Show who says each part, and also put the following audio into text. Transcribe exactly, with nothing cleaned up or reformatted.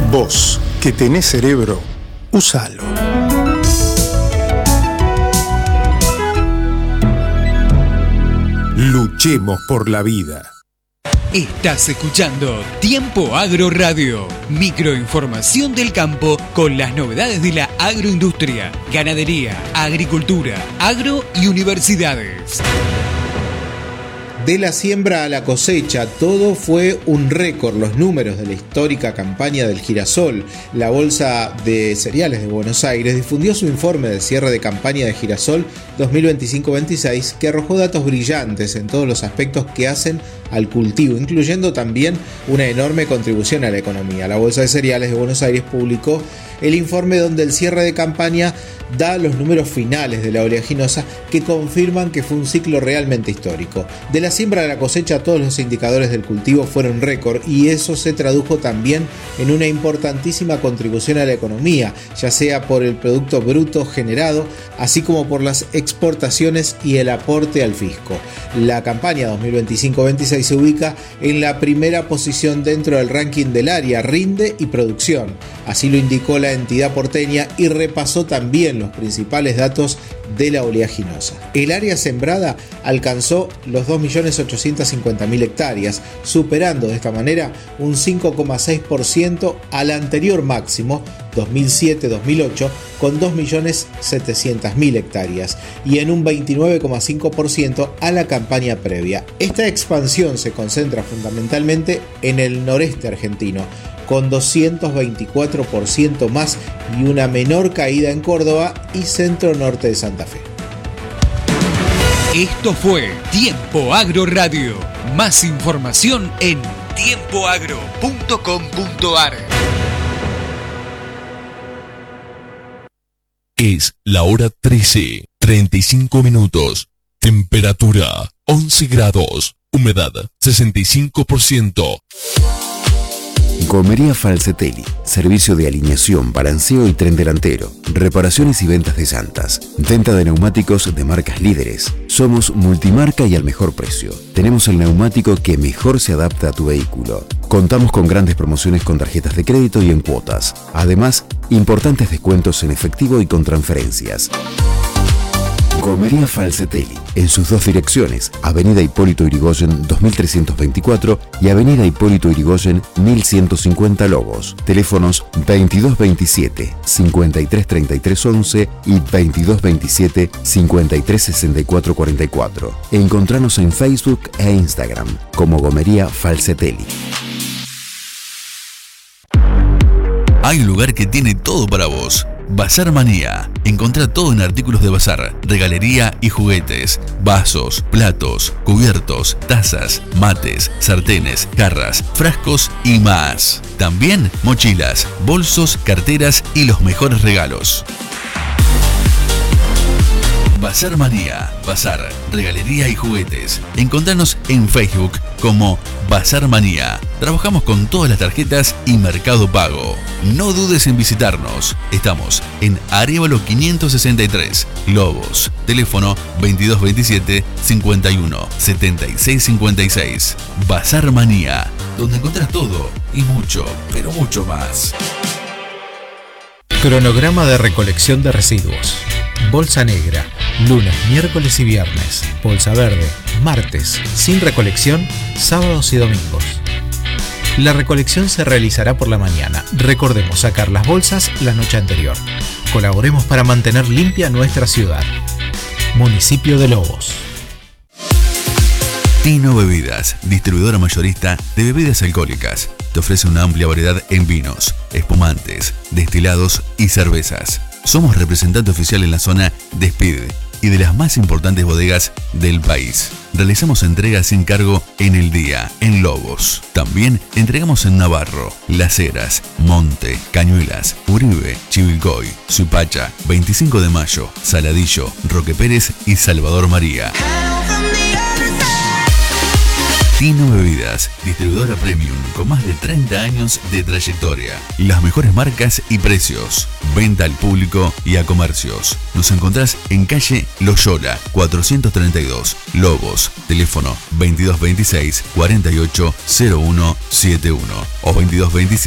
Speaker 1: Vos, que tenés cerebro, usalo. Luchemos por la vida.
Speaker 2: Estás escuchando Tiempo Agro Radio, microinformación del campo con las novedades de la agroindustria, ganadería, agricultura, agro y universidades.
Speaker 3: De la siembra a la cosecha, todo fue un récord. Los números de la histórica campaña del girasol. La Bolsa de Cereales de Buenos Aires difundió su informe de cierre de campaña de girasol dos mil veinticinco veintiséis, que arrojó datos brillantes en todos los aspectos que hacen al cultivo, incluyendo también una enorme contribución a la economía. La Bolsa de Cereales de Buenos Aires publicó el informe donde el cierre de campaña da los números finales de la oleaginosa que confirman que fue un ciclo realmente histórico. De la siembra a la cosecha, todos los indicadores del cultivo fueron récord, y eso se tradujo también en una importantísima contribución a la economía, ya sea por el producto bruto generado, así como por las exportaciones y el aporte al fisco. La campaña dos mil veinticinco veintiséis se ubica en la primera posición dentro del ranking del área Rinde y Producción. Así lo indicó la entidad porteña y repasó también los principales datos de la oleaginosa. El área sembrada alcanzó los dos millones ochocientos cincuenta mil hectáreas, superando de esta manera un cinco coma seis por ciento al anterior máximo dos mil siete dos mil ocho con dos millones setecientos mil hectáreas, y en un veintinueve coma cinco por ciento a la campaña previa. Esta expansión se concentra fundamentalmente en el noreste argentino, con doscientos veinticuatro por ciento más, y una menor caída en Córdoba y centro norte de Santa Fe.
Speaker 2: Esto fue Tiempo Agro Radio. Más información en tiempo agro punto com punto a r.
Speaker 4: Es la hora trece, treinta y cinco minutos. Temperatura once grados. Humedad sesenta y cinco por ciento.
Speaker 5: Gomería Falcetelli, servicio de alineación, balanceo y tren delantero, reparaciones y ventas de llantas, venta de neumáticos de marcas líderes. Somos multimarca y al mejor precio. Tenemos el neumático que mejor se adapta a tu vehículo. Contamos con grandes promociones con tarjetas de crédito y en cuotas. Además, importantes descuentos en efectivo y con transferencias. Gomería Falcetelli, en sus dos direcciones, Avenida Hipólito Yrigoyen dos mil trescientos veinticuatro y Avenida Hipólito Yrigoyen mil ciento cincuenta Lobos. Teléfonos veintidós veintisiete, cincuenta y tres treinta y tres once y veintidós veintisiete, cincuenta y tres sesenta y cuatro cuarenta y cuatro. Encontranos en Facebook e Instagram como Gomería Falcetelli.
Speaker 4: Hay un lugar que tiene todo para vos. Bazar Manía. Encontrá todo en artículos de bazar, regalería y juguetes, vasos, platos, cubiertos, tazas, mates, sartenes, jarras, frascos y más. También mochilas, bolsos, carteras y los mejores regalos. Bazar Manía, bazar, regalería y juguetes. Encontranos en Facebook como Bazar Manía. Trabajamos con todas las tarjetas y Mercado Pago. No dudes en visitarnos. Estamos en Arévalo quinientos sesenta y tres, Lobos. Teléfono veintidós veintisiete, cincuenta y uno, setenta y seis cincuenta y seis. Bazar Manía, donde encontrás todo y mucho, pero mucho más.
Speaker 6: Cronograma de recolección de residuos. Bolsa negra, lunes, miércoles y viernes. Bolsa verde, martes, sin recolección, sábados y domingos. La recolección se realizará por la mañana. Recordemos sacar las bolsas la noche anterior. Colaboremos para mantener limpia nuestra ciudad. Municipio de Lobos.
Speaker 4: Tino Bebidas, distribuidora mayorista de bebidas alcohólicas. Te ofrece una amplia variedad en vinos, espumantes, destilados y cervezas. Somos representante oficial en la zona de Speed y de las más importantes bodegas del país. Realizamos entregas sin cargo en el día, en Lobos. También entregamos en Navarro, Las Heras, Monte, Cañuelas, Uribe, Chivilcoy, Suipacha, veinticinco de mayo, Saladillo, Roque Pérez y Salvador María. Tino Bebidas, distribuidora premium con más de treinta años de trayectoria. Las mejores marcas y precios. Venta al público y a comercios. Nos encontrás en calle Loyola cuatrocientos treinta y dos, Lobos. Teléfono veintidós veintiséis, cuarenta y ocho, cero uno setenta y uno o veintidós veintisiete